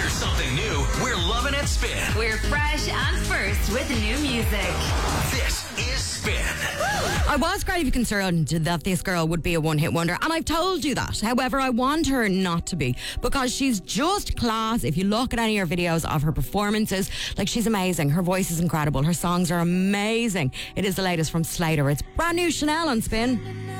Here's something new we're loving at Spin. We're fresh and first with new music. This is Spin. I was gravely concerned that this girl would be a one-hit wonder, and I've told you that. However, I want her not to be, because she's just class. If you look at any of her videos of her performances, like, she's amazing. Her voice is incredible. Her songs are amazing. It is the latest from Slater. It's brand new Chanel on Spin.